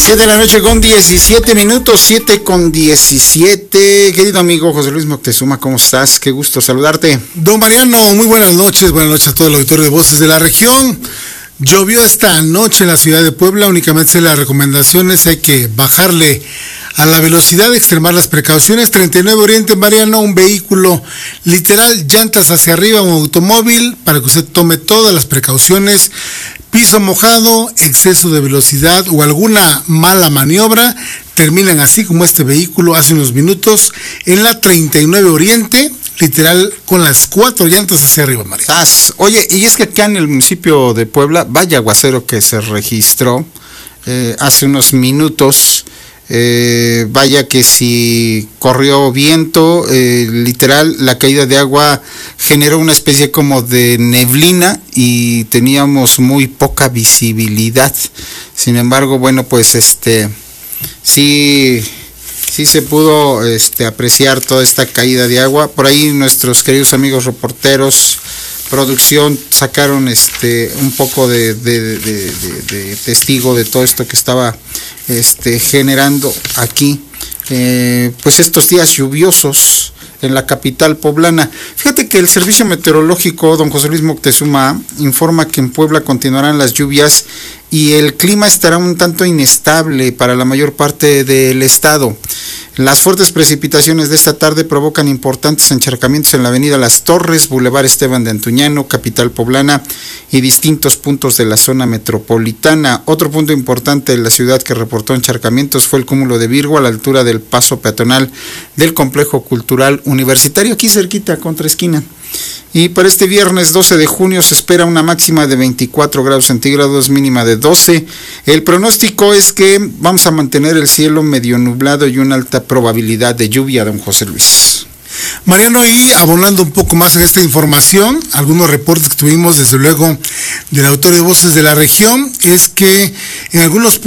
7 de la noche con 17 minutos, 7 con 17. Querido amigo José Luis Moctezuma, ¿cómo estás? Qué gusto saludarte. Don Mariano, muy buenas noches a todo el auditorio de Voces de la Región. Llovió esta noche en la ciudad de Puebla, únicamente las recomendaciones, hay que bajarle a la velocidad, extremar las precauciones. 39 Oriente, Mariano, un vehículo literal, llantas hacia arriba, un automóvil, para que usted tome todas las precauciones. Piso mojado, exceso de velocidad o alguna mala maniobra, terminan así como este vehículo hace unos minutos en la 39 Oriente, literal con las 4 llantas hacia arriba, María. Oye, y es que acá en el municipio de Puebla, vaya aguacero que se registró hace unos minutos. Vaya que si corrió viento, literal la caída de agua generó una especie como de neblina y teníamos muy poca visibilidad. Sin embargo, bueno, pues sí se pudo apreciar toda esta caída de agua. Por ahí nuestros queridos amigos reporteros, producción, sacaron un poco de testigo de todo esto que estaba generando aquí, pues estos días lluviosos en la capital poblana. Fíjate que el Servicio Meteorológico, don José Luis Moctezuma, informa que en Puebla continuarán las lluvias y el clima estará un tanto inestable para la mayor parte del estado. Las fuertes precipitaciones de esta tarde provocan importantes encharcamientos en la avenida Las Torres, Boulevard Esteban de Antuñano, capital poblana y distintos puntos de la zona metropolitana. Otro punto importante de la ciudad que reportó encharcamientos fue el cúmulo de Virgo a la altura del paso peatonal del complejo cultural universitario, aquí cerquita, contra esquina. Y para este viernes 12 de junio se espera una máxima de 24 grados centígrados, mínima de 12. El pronóstico es que vamos a mantener el cielo medio nublado y una alta probabilidad de lluvia, don José Luis. Mariano, y abonando un poco más en esta información, algunos reportes que tuvimos desde luego del autor de Voces de la Región, es que en algunos puntos